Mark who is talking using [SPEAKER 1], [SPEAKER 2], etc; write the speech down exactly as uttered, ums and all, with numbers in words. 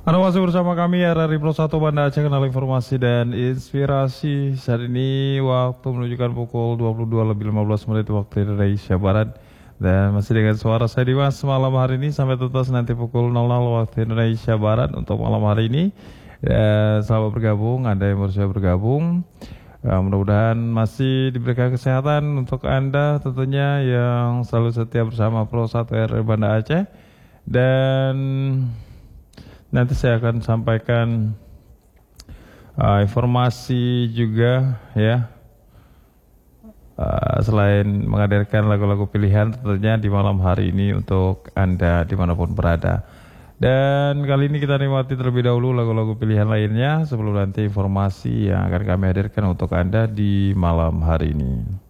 [SPEAKER 1] Anda masih bersama kami R R I Pro satu Banda Aceh, Kanal Informasi dan Inspirasi. Saat ini waktu menunjukkan pukul dua puluh dua lebih lima belas menit waktu Indonesia Barat. Dan masih dengan suara saya Dimas malam hari ini sampai tuntas nanti pukul nol nol waktu Indonesia Barat untuk malam hari ini. Dan selamat bergabung, Anda yang baru saja bergabung. Ya, mudah-mudahan masih diberikan kesehatan untuk Anda tentunya yang selalu setia bersama Pro satu R R I Banda Aceh. Dan nanti saya akan sampaikan uh, informasi juga ya, uh, selain menghadirkan lagu-lagu pilihan tentunya di malam hari ini untuk Anda dimanapun berada. Dan kali ini kita nikmati terlebih dahulu lagu-lagu pilihan lainnya sebelum nanti informasi yang akan kami hadirkan untuk Anda di malam hari ini.